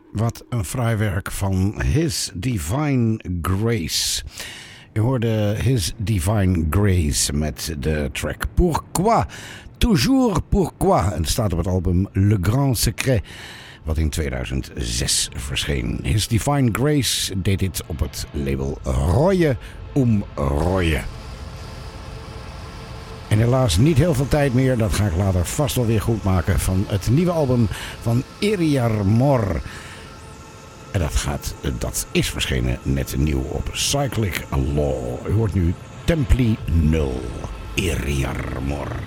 Wat een fraai werk van His Divine Grace. Je hoorde His Divine Grace met de track Pourquoi, Toujours Pourquoi. En het staat op het album Le Grand Secret, wat in 2006 verscheen. His Divine Grace deed dit op het label Reue Reue. En helaas niet heel veel tijd meer, dat ga ik later vast wel weer goed maken, van het nieuwe album van Eriar Mor. En dat is verschenen net nieuw op Cyclic Law. U hoort nu Templi 0, Eriar Mor.